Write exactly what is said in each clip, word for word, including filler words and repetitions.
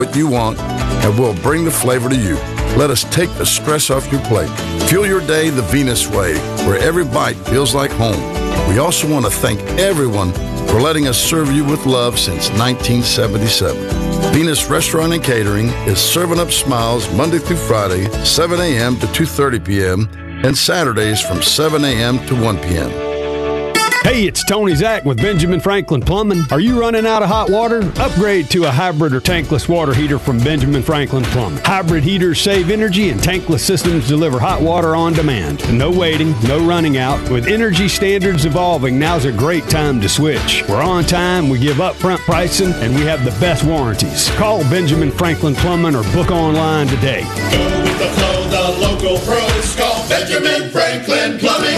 what you want, and we'll bring the flavor to you. Let us take the stress off your plate. Fuel your day the Venus way, where every bite feels like home. We also want to thank everyone for letting us serve you with love since nineteen seventy-seven. Venus Restaurant and Catering is serving up smiles Monday through Friday, seven a.m. to two thirty p.m., and Saturdays from seven a.m. to one p.m. Hey, it's Tony Zach with Benjamin Franklin Plumbing. Are you running out of hot water? Upgrade to a hybrid or tankless water heater from Benjamin Franklin Plumbing. Hybrid heaters save energy and tankless systems deliver hot water on demand. No waiting, no running out. With energy standards evolving, now's a great time to switch. We're on time, we give upfront pricing, and we have the best warranties. Call Benjamin Franklin Plumbing or book online today. Go with the flow, the local pros. Call Benjamin Franklin Plumbing.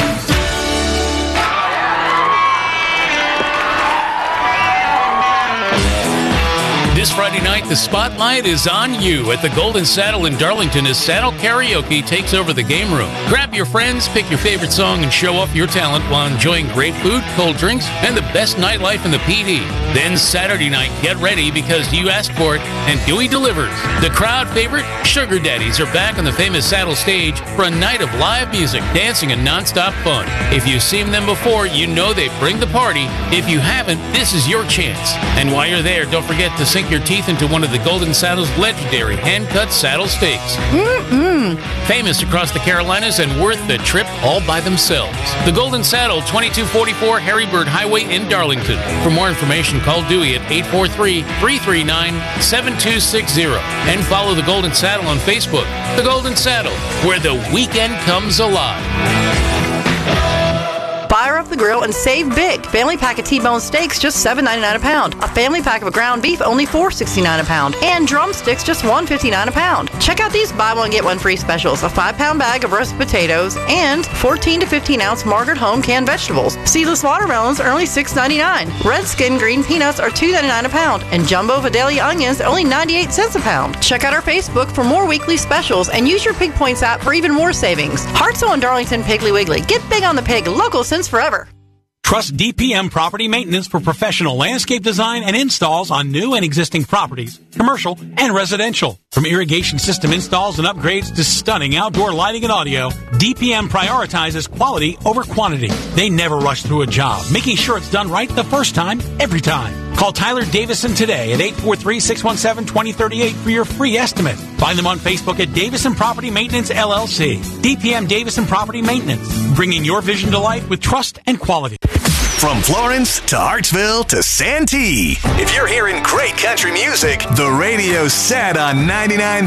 This Friday night, the spotlight is on you at the Golden Saddle in Darlington as Saddle Karaoke takes over the game room. Grab your friends, pick your favorite song, and show off your talent while enjoying great food, cold drinks, and the best nightlife in the P D. Then Saturday night, get ready because you asked for it, and Dewey delivers. The crowd favorite, Sugar Daddies, are back on the famous Saddle stage for a night of live music, dancing, and nonstop fun. If you've seen them before, you know they bring the party. If you haven't, this is your chance. And while you're there, don't forget to sink your teeth into one of the Golden Saddle's legendary hand-cut saddle steaks. Mm-mm. Famous across the Carolinas and worth the trip all by themselves. The Golden Saddle, twenty-two forty-four Harrybird Highway in Darlington. For more information, call Dewey at eight four three, three three nine, seven two six zero and follow the Golden Saddle on Facebook. The Golden Saddle, where the weekend comes alive. Fire up the grill and save big. Family pack of T-bone steaks, just seven ninety-nine a pound. A family pack of ground beef, only four sixty-nine a pound. And drumsticks, just one fifty-nine a pound. Check out these buy one get one free specials: a five pound bag of roasted potatoes and fourteen to fifteen ounce Margaret Home canned vegetables. Seedless watermelons are only six ninety-nine. Red skin green peanuts are two ninety-nine a pound, and jumbo Vidalia onions only ninety-eight cents a pound. Check out our Facebook for more weekly specials and use your Pig Points app for even more savings. Hartselle and Darlington Piggly Wiggly. Get big on the pig. Local since forever. Trust D P M Property Maintenance for professional landscape design and installs on new and existing properties, commercial and residential. From irrigation system installs and upgrades to stunning outdoor lighting and audio, D P M prioritizes quality over quantity. They never rush through a job, making sure it's done right the first time, every time. Call Tyler Davison today at eight four three, six one seven, two zero three eight for your free estimate. Find them on Facebook at Davison Property Maintenance, L L C. D P M Davison Property Maintenance, bringing your vision to life with trust and quality. From Florence to Hartsville to Santee, if you're hearing great country music, the radio's set on ninety-nine